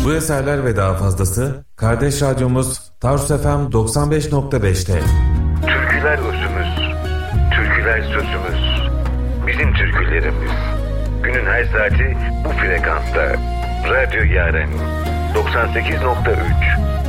Bu eserler ve daha fazlası kardeş radyomuz Tarsus FM 95.5'te. Türküler özümüz, türküler sözümüz, bizim türkülerimiz. Günün her saati bu frekansta. Radyo Yaren 98.3